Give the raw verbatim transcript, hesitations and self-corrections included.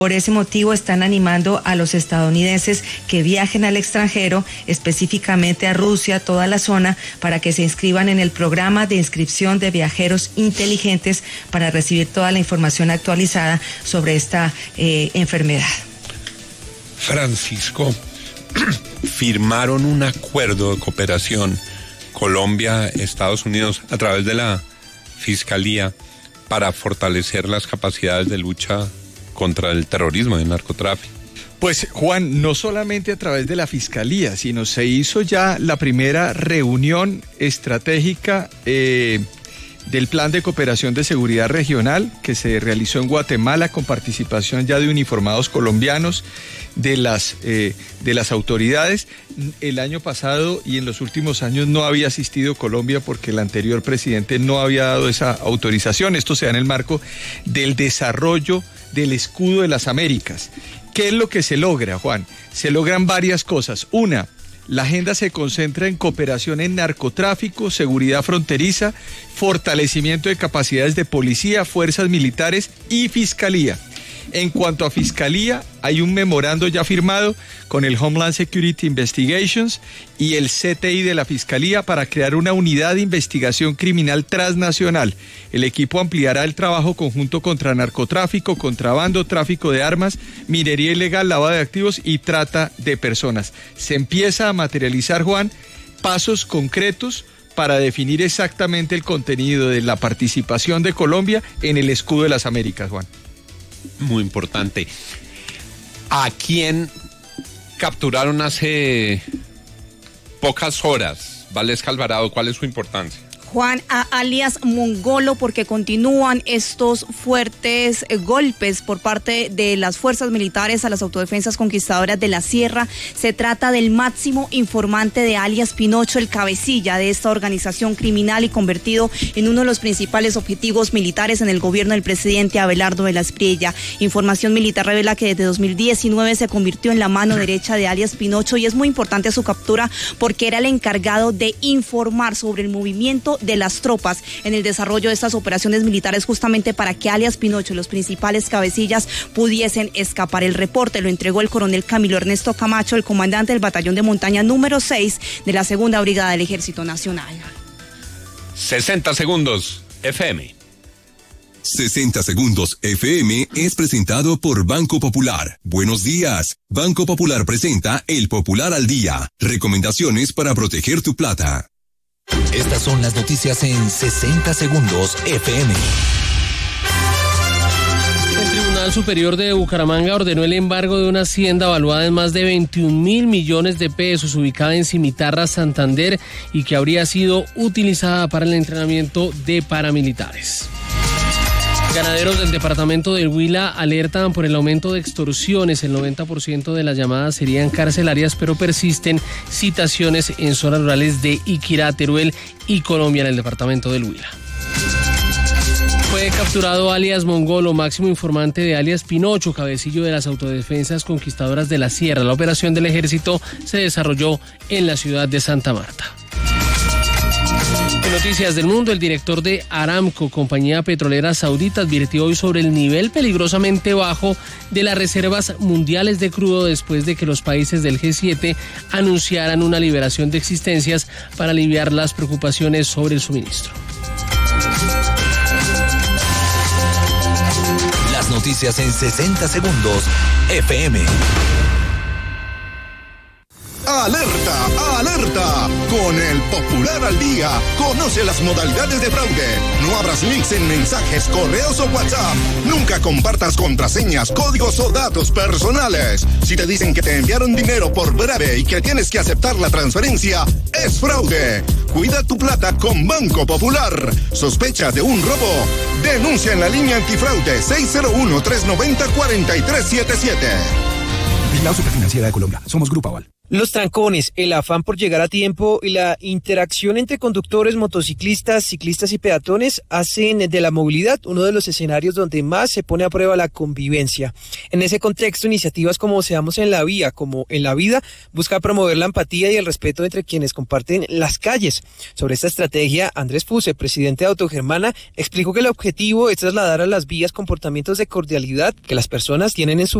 Por ese motivo están animando a los estadounidenses que viajen al extranjero, específicamente a Rusia, toda la zona, para que se inscriban en el programa de inscripción de viajeros inteligentes para recibir toda la información actualizada sobre esta eh, enfermedad. Francisco, firmaron un acuerdo de cooperación Colombia, Estados Unidos, a través de la Fiscalía para fortalecer las capacidades de lucha contra el terrorismo y el narcotráfico. Pues Juan, no solamente a través de la Fiscalía, sino se hizo ya la primera reunión estratégica eh, del Plan de Cooperación de Seguridad Regional que se realizó en Guatemala con participación ya de uniformados colombianos, de las, eh, de las autoridades. El año pasado y en los últimos años no había asistido Colombia porque el anterior presidente no había dado esa autorización. Esto se da en el marco del desarrollo del escudo de las Américas. ¿Qué es lo que se logra, Juan? Se logran varias cosas. Una, la agenda se concentra en cooperación en narcotráfico, seguridad fronteriza, fortalecimiento de capacidades de policía, fuerzas militares y fiscalía. En cuanto a Fiscalía, hay un memorando ya firmado con el Homeland Security Investigations y el C T I de la Fiscalía para crear una unidad de investigación criminal transnacional. El equipo ampliará el trabajo conjunto contra narcotráfico, contrabando, tráfico de armas, minería ilegal, lavado de activos y trata de personas. Se empieza a materializar, Juan, pasos concretos para definir exactamente el contenido de la participación de Colombia en el escudo de las Américas, Juan. Muy importante. ¿A quién capturaron hace pocas horas? Valesca Alvarado, ¿cuál es su importancia? Juan, a alias Mongolo, porque continúan estos fuertes eh, golpes por parte de las fuerzas militares a las autodefensas conquistadoras de la Sierra. Se trata del máximo informante de alias Pinocho, el cabecilla de esta organización criminal y convertido en uno de los principales objetivos militares en el gobierno del presidente Abelardo de la Espriella. Información militar revela que desde dos mil diecinueve se convirtió en la mano derecha de alias Pinocho y es muy importante su captura porque era el encargado de informar sobre el movimiento de las tropas en el desarrollo de estas operaciones militares justamente para que alias Pinocho y los principales cabecillas pudiesen escapar. El reporte lo entregó el coronel Camilo Ernesto Camacho, el comandante del batallón de montaña número seis de la segunda brigada del Ejército Nacional. sesenta segundos F M. sesenta segundos F M es presentado por Banco Popular. Buenos días. Banco Popular presenta El Popular al Día. Recomendaciones para proteger tu plata. Estas son las noticias en sesenta segundos F M. El Tribunal Superior de Bucaramanga ordenó el embargo de una hacienda valuada en más de veintiún mil millones de pesos, ubicada en Cimitarra, Santander, y que habría sido utilizada para el entrenamiento de paramilitares. Ganaderos del departamento del Huila alertan por el aumento de extorsiones. El noventa por ciento de las llamadas serían carcelarias, pero persisten citaciones en zonas rurales de Iquirá, Teruel y Colombia en el departamento del Huila. Fue capturado alias Mongolo, máximo informante de alias Pinocho, cabecillo de las autodefensas conquistadoras de la Sierra. La operación del ejército se desarrolló en la ciudad de Santa Marta. En noticias del mundo, el director de Aramco, compañía petrolera saudita, advirtió hoy sobre el nivel peligrosamente bajo de las reservas mundiales de crudo después de que los países del G siete anunciaran una liberación de existencias para aliviar las preocupaciones sobre el suministro. Las noticias en sesenta segundos F M. ¡Alerta! ¡Alerta! Con el Popular al Día, conoce las modalidades de fraude. No abras links en mensajes, correos o WhatsApp. Nunca compartas contraseñas, códigos o datos personales. Si te dicen que te enviaron dinero por breve y que tienes que aceptar la transferencia, es fraude. Cuida tu plata con Banco Popular. ¿Sospechas de un robo? Denuncia en la línea antifraude seis cero uno, tres nueve cero, cuatro tres siete siete. Vigilado Superfinanciera de Colombia. Somos Grupo Aval. Los trancones, el afán por llegar a tiempo y la interacción entre conductores, motociclistas, ciclistas y peatones hacen de la movilidad uno de los escenarios donde más se pone a prueba la convivencia. En ese contexto, iniciativas como Seamos en la Vía, como en la vida, busca promover la empatía y el respeto entre quienes comparten las calles. Sobre esta estrategia, Andrés Fuse, presidente de Autogermana, explicó que el objetivo es trasladar a las vías comportamientos de cordialidad que las personas tienen en su